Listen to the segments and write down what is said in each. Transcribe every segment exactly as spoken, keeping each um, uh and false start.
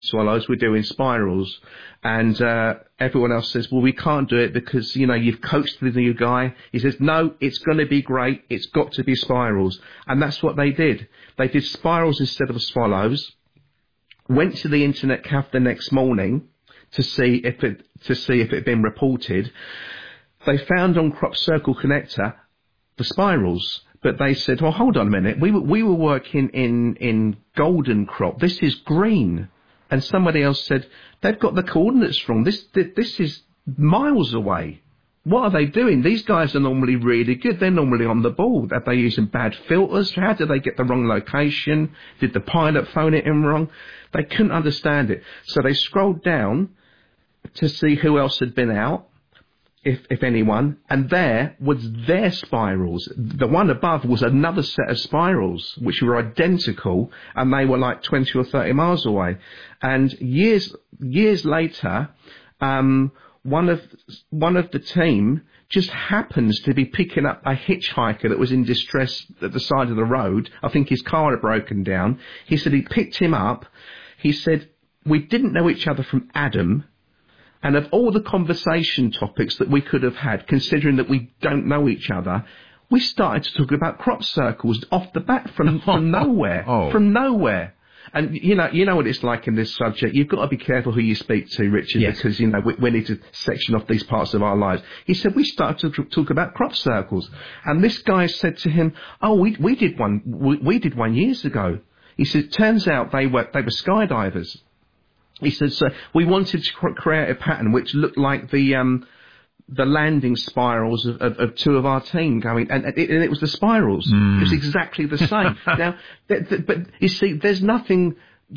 swallows, we're doing spirals. And uh, everyone else says, well, we can't do it because, you know, you've coached the new guy. He says, no, it's going to be great. It's got to be spirals. And that's what they did. They did spirals instead of swallows, went to the internet cafe the next morning to see if it, to see if it had been reported. They found on Crop Circle Connector the spirals. But they said, well, hold on a minute. We were, we were working in, in golden crop. This is green. And somebody else said, they've got the coordinates wrong. This, this is miles away. What are they doing? These guys are normally really good. They're normally on the ball. Are they using bad filters? How did they get the wrong location? Did the pilot phone it in wrong? They couldn't understand it. So they scrolled down to see who else had been out. If, if anyone, and there was their spirals. The one above was another set of spirals, which were identical, and they were like twenty or thirty miles away. And years, years later, um, one of, one of the team just happens to be picking up a hitchhiker that was in distress at the side of the road. I think his car had broken down. He said he picked him up. He said, we didn't know each other from Adam. And of all the conversation topics that we could have had, considering that we don't know each other, we started to talk about crop circles off the bat from, from nowhere, oh. from nowhere. And you know, you know what it's like in this subject. You've got to be careful who you speak to, Richard, yes. because you know we, we need to section off these parts of our lives. He said we started to talk about crop circles, and this guy said to him, "Oh, we we did one, we, we did one years ago." He said, "Turns out they were they were skydivers." He said, so we wanted to create a pattern which looked like the um, the landing spirals of, of, of two of our team going, and it, and it was the spirals. Mm. It was exactly the same. Now, th- th- but you see, there's nothing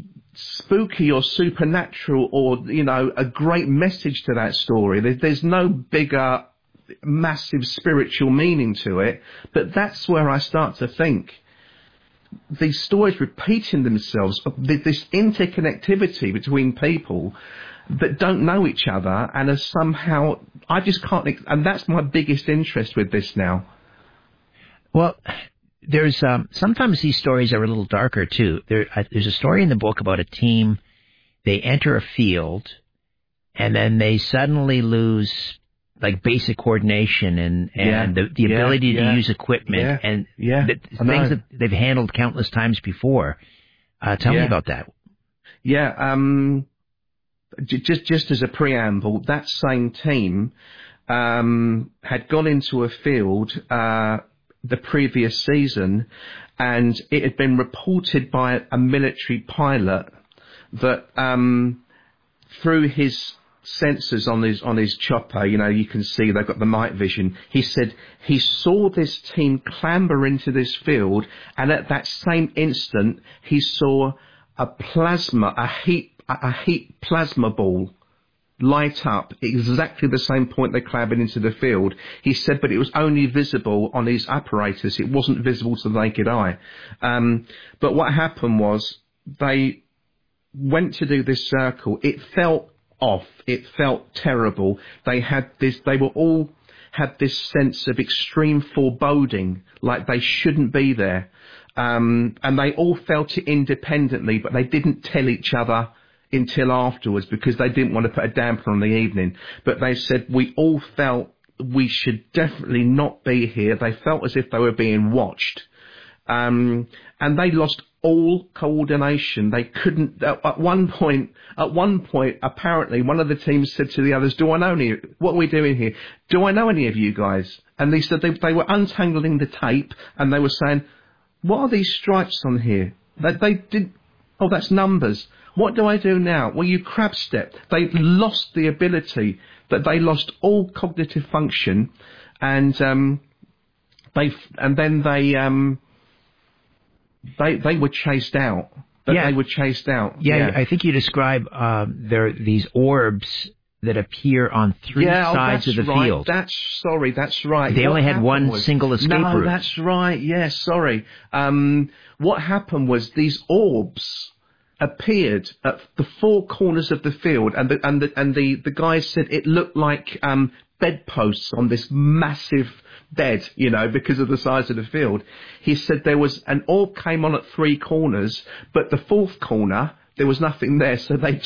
spooky or supernatural or, you know, a great message to that story. There, there's no bigger, massive spiritual meaning to it, but that's where I start to think. These stories repeating themselves, this interconnectivity between people that don't know each other and are somehow, I just can't, and that's my biggest interest with this now. Well, there's, um, sometimes these stories are a little darker too. There, uh, there's a story in the book about a team, they enter a field and then they suddenly lose like basic coordination and, and yeah, the, the yeah, ability yeah, to use equipment yeah, and yeah, the things that they've handled countless times before. Uh, tell yeah. me about that. Yeah, um, j- just just as a preamble, that same team um, had gone into a field uh, the previous season, and it had been reported by a military pilot that um, through his sensors on his on his chopper, you know, you can see they've got the night vision. He said he saw this team clamber into this field, and at that same instant, he saw a plasma, a heat, a heat plasma ball light up exactly the same point they clambered into the field. He said, but it was only visible on his apparatus. It wasn't visible to the naked eye. Um, but what happened was they went to do this circle. It felt off. It felt terrible. They had this, they were all had this sense of extreme foreboding, like they shouldn't be there. Um, and they all felt it independently, but they didn't tell each other until afterwards because they didn't want to put a damper on the evening. But they said, we all felt we should definitely not be here. They felt as if they were being watched. Um, and they lost all coordination. They couldn't, at, at one point, at one point, apparently one of the teams said to the others, do I know any, what are we doing here? Do I know any of you guys? And they said they, they were untangling the tape and they were saying, what are these stripes on here? They, they did, oh, that's numbers. What do I do now? Well, you crab step. They lost the ability, that they lost all cognitive function, and um, they and then they um, they they were chased out. But yeah. they were chased out. Yeah, yeah. I think you describe uh, there these orbs that appear on three yeah, sides oh, of the right. field. That's sorry, that's right. They what only had one was, single escape no, route. No, that's right. Yes, yeah, sorry. Um, what happened was these orbs appeared at the four corners of the field, and the and the and the, the guys said it looked like um, bedposts on this massive bed, you know, because of the size of the field. He said there was an orb came on at three corners, but the fourth corner there was nothing there, so they